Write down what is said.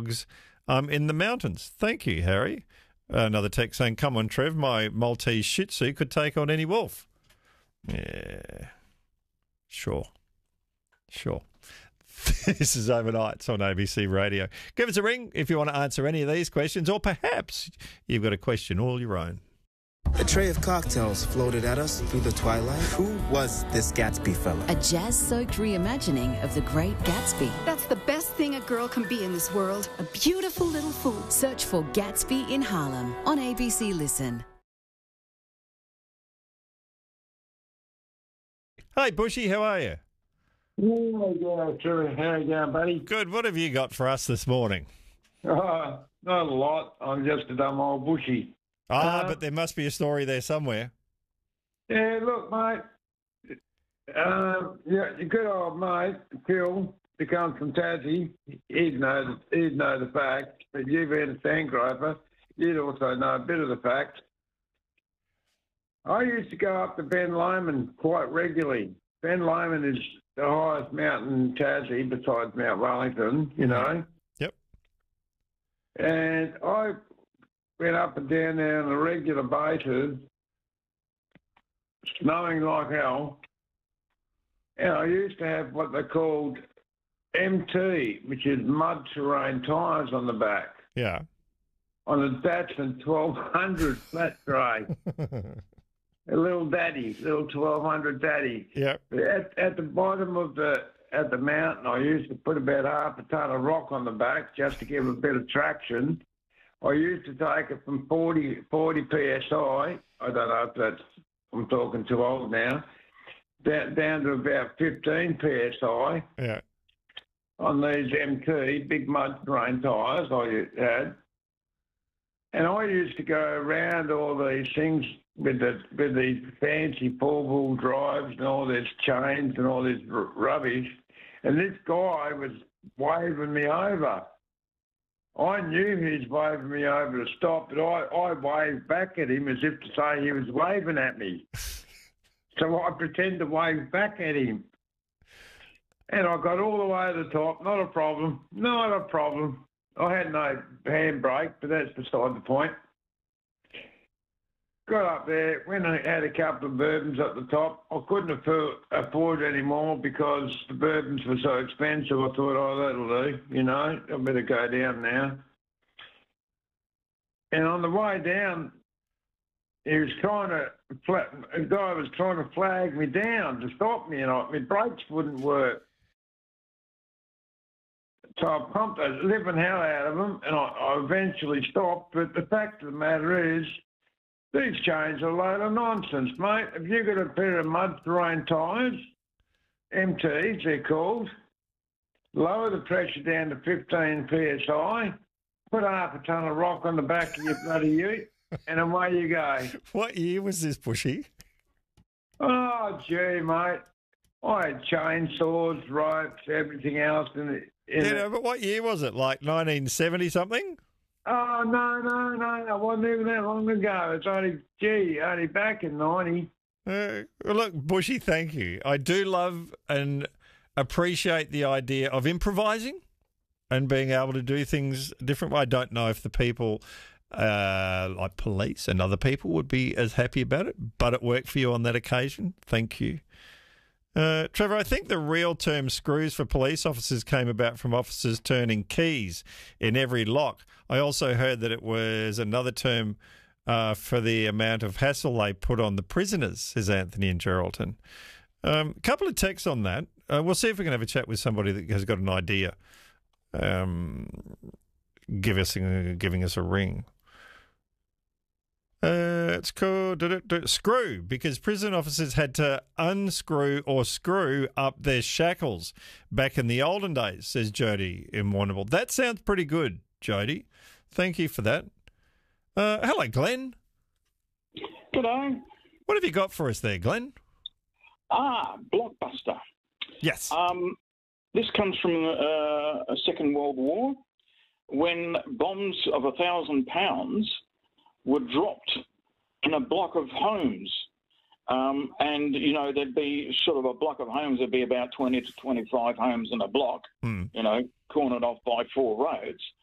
dogs in the mountains. Thank you, Harry. Another text saying, come on, Trev, my Maltese Shih Tzu could take on any wolf. Yeah, sure. This is Overnights on ABC Radio. Give us a ring if you want to answer any of these questions, or perhaps you've got a question all your own. A tray of cocktails floated at us through the twilight. Who was this Gatsby fella? A jazz-soaked reimagining of The Great Gatsby. That's the best thing a girl can be in this world. A beautiful little fool. Search for Gatsby in Harlem on ABC Listen. Hey, Bushy, how are you? Yeah, sure. How you going, buddy? Good. What have you got for us this morning? Not a lot. I'm just a dumb old Bushy. But there must be a story there somewhere. Yeah, look, mate. Your good old mate, Phil, who comes from Tassie, he'd know the facts, but you being a sand groper, you'd also know a bit of the facts. I used to go up to Ben Lomond quite regularly. Ben Lomond is the highest mountain in Tassie besides Mount Wellington, you know. Yep. And I went up and down there on a regular basis, snowing like hell. And I used to have what they called MT, which is mud terrain tyres on the back. Yeah. On a Datsun 1200 flat grey. A little 1200 daddy. Yep. At the bottom of the mountain, I used to put about half a ton of rock on the back just to give a bit of traction. I used to take it from 40 psi. I don't know if I'm talking too old now. Down to about 15 psi. Yeah. On these MT big mud terrain tyres I had, and I used to go around all these things with these fancy four-wheel drives and all these chains and all this rubbish, and this guy was waving me over. I knew he was waving me over to stop, but I waved back at him as if to say he was waving at me. So I pretend to wave back at him. And I got all the way to the top, not a problem. I had no handbrake, but that's beside the point. Got up there, went and had a couple of bourbons at the top. I couldn't afford any more because the bourbons were so expensive. I thought, oh, that'll do, you know, I better go down now. And on the way down, a guy was trying to flag me down to stop me, and my brakes wouldn't work. So I pumped the living hell out of him, and I eventually stopped. But the fact of the matter is, these chains are a load of nonsense, mate. If you've got a pair of mud terrain tyres, MTs they're called, lower the pressure down to 15 psi, put half a ton of rock on the back of your bloody ute, and away you go. What year was this, Bushy? Oh, gee, mate. I had chainsaws, ropes, everything else But what year was it? Like 1970 something? Oh, no. It wasn't even that long ago. It's only back in 90. Well, look, Bushy, thank you. I do love and appreciate the idea of improvising and being able to do things different. I don't know if the people like police and other people would be as happy about it, but it worked for you on that occasion. Thank you. Trevor, I think the real term screws for police officers came about from officers turning keys in every lock. I also heard that it was another term for the amount of hassle they put on the prisoners, says Anthony in Geraldton. A couple of texts on that. We'll see if we can have a chat with somebody that has got an idea. Giving us a ring. It's called screw, because prison officers had to unscrew or screw up their shackles back in the olden days, says Jody in Warrnambool. That sounds pretty good, Jody. Thank you for that. Hello, Glenn. G'day. What have you got for us there, Glenn? Blockbuster. Yes. This comes from a Second World War, when bombs of 1,000 pounds were dropped in a block of homes. And, you know, there'd be sort of a block of homes, there'd be about 20 to 25 homes in a block, you know, cornered off by 4 roads.